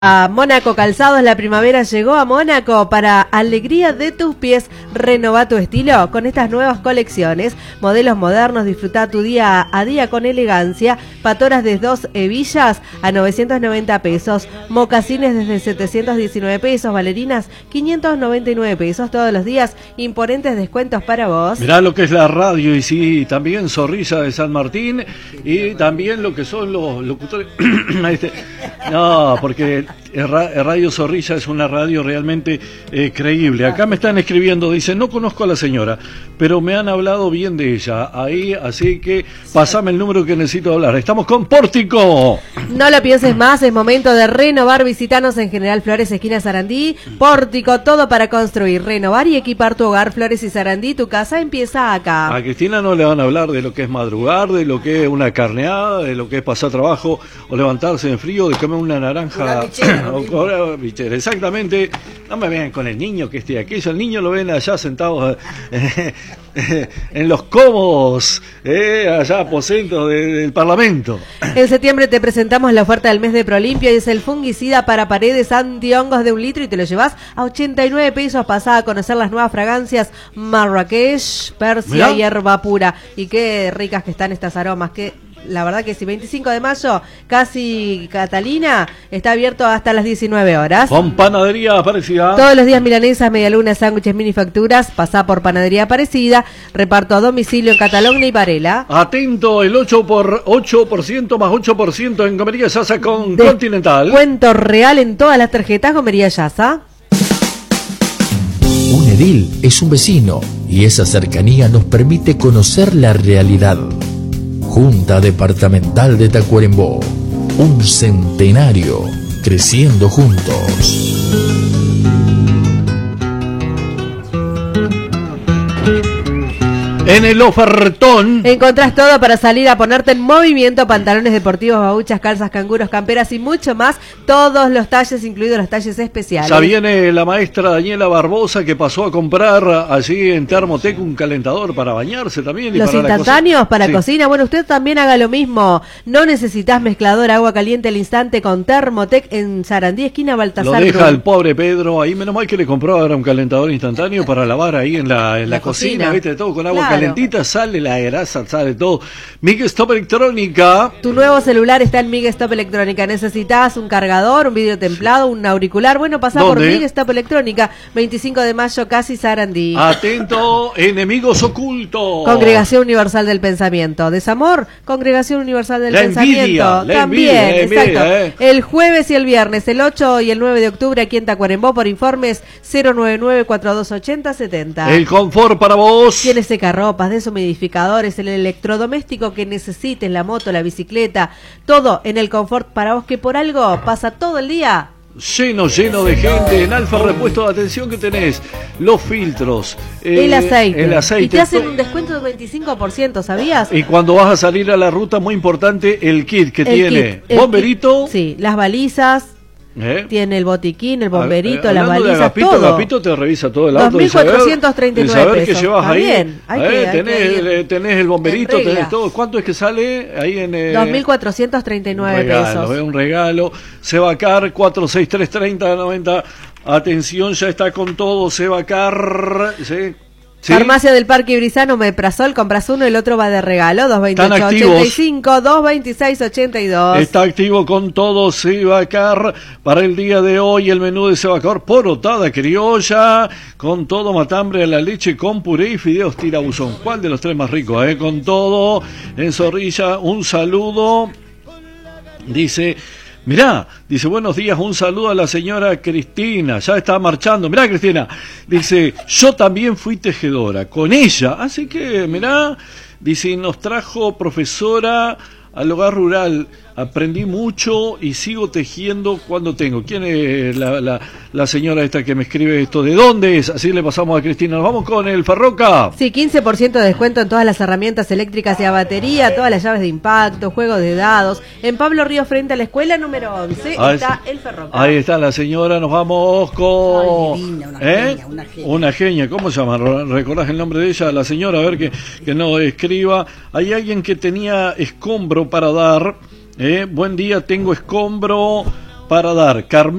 A Mónaco Calzados, la primavera llegó a Mónaco. Para alegría de tus pies, renova tu estilo con estas nuevas colecciones. Modelos modernos, disfruta tu día a día con elegancia. Patoras de 2 hebillas a 990 pesos. Mocasines desde 719 pesos. Bailarinas 599 pesos todos los días. Imponentes descuentos para vos. Mirá lo que es la radio y sí, también Zorrilla de San Martín y también lo que son los locutores. No, porque Radio Zorrilla es una radio realmente creíble. Acá me están escribiendo, dicen, no conozco a la señora, pero me han hablado bien de ella. Ahí, así que pasame el número que necesito hablar. Estamos con Pórtico. No lo pienses más, es momento de renovar. Visitanos en General Flores, esquina Sarandí. Pórtico, todo para construir, renovar y equipar tu hogar. Flores y Sarandí, tu casa empieza acá. A Cristina no le van a hablar de lo que es madrugar, de lo que es una carneada, de lo que es pasar trabajo o levantarse en frío, de comer una naranja. Exactamente. No me vean con el niño que esté aquí. El niño lo ven allá sentado en los cómodos, allá aposentos del Parlamento. En septiembre te presentamos la oferta del mes de Prolimpio y es el fungicida para paredes antihongos de 1 litro y te lo llevas a 89 pesos. Pasá a conocer las nuevas fragancias Marrakech, Persia. Mirá. Y hierba pura. Y qué ricas que están estas aromas, que la verdad que sí, 25 de mayo, casi Catalina, está abierto hasta las 19 horas. Con Panadería Aparecida. Todos los días milanesas, medialunas, sándwiches, minifacturas. Pasá por Panadería Aparecida. Reparto a domicilio en Catalogna y Varela. Atento, el 8% más 8% en Gomería Yasa con Continental. Cuento real en todas las tarjetas Gomería Yasa. Un edil es un vecino y esa cercanía nos permite conocer la realidad. Junta Departamental de Tacuarembó, un centenario, creciendo juntos. En el ofertón encontrás todo para salir a ponerte en movimiento: pantalones deportivos, babuchas, calzas, canguros, camperas y mucho más. Todos los talles, incluidos los talles especiales. Ya viene la maestra Daniela Barbosa, que pasó a comprar allí en Thermotec un calentador para bañarse también. Los instantáneos para cocina. Bueno, usted también haga lo mismo. No necesitas mezclador, agua caliente al instante con Thermotec en Sarandí, esquina Baltasar. Lo deja el pobre Pedro ahí. Menos mal que le compró ahora un calentador instantáneo para lavar ahí en la cocina, ¿viste? Todo con agua calentita, sale la grasa, sale todo. Mig Stop Electrónica. Tu nuevo celular está en Mig Stop Electrónica. Necesitas un cargador, un vidrio templado, un auricular. Bueno, pasá por Mig Stop Electrónica, 25 de mayo, casi Sarandí. Atento, enemigos ocultos. Congregación Universal del Pensamiento. Desamor, Congregación Universal del Pensamiento. También, exacto. El jueves y el viernes, el 8 y el 9 de octubre, aquí en Tacuarembó. Por informes 099-4280-70. El confort para vos. Tiene secarropas, deshumidificadores, el electrodoméstico que necesites, la moto, la bicicleta, todo en el confort para vos, que por algo pasa todo el día lleno de gente. En Alfa Repuesto de Atención que tenés los filtros, el aceite, y te hacen un descuento del 25%, ¿sabías? Y cuando vas a salir a la ruta, muy importante, el kit que tiene bomberito, sí, las balizas. Tiene el botiquín, el bomberito, las balizas, Agapito, todo. Agapito te revisa todo el auto. 2.439 saber qué llevas ahí. Tenés el bomberito, tenés todo. ¿Cuánto es que sale ahí en 2.439 pesos? Un regalo. Sebacar 4633090. Atención, ya está con todo Sebacar. ¿Sí? ¿Sí? Farmacia del Parque Ibrizano, Meprazol, compras uno, el otro va de regalo, 228.85, 226.82. Está activo con todo Sebacar para el día de hoy. El menú de Sebacar, porotada criolla, con todo, matambre a la leche con puré y fideos tirabuzón. ¿Cuál de los tres más ricos? Con todo, en Zorrilla, un saludo. Dice... Mirá, dice, buenos días, un saludo a la señora Cristina, ya está marchando. Mirá, Cristina, dice, yo también fui tejedora con ella, así que, mirá, dice, nos trajo profesora al hogar rural, aprendí mucho y sigo tejiendo cuando tengo. ¿Quién es la señora esta que me escribe esto? ¿De dónde es? Así le pasamos a Cristina. Nos vamos con el Farroca. Sí, 15% de descuento en todas las herramientas eléctricas y a batería, todas las llaves de impacto, juegos de dados. En Pablo Ríos, frente a la escuela número 11, está el Farroca. Ahí está la señora, nos vamos con... Ay, divina, una genia. Una genia, ¿cómo se llama? ¿Recordás el nombre de ella? La señora, a ver que nos escriba. Hay alguien que tenía escombro para dar. Buen día, tengo escombro para dar.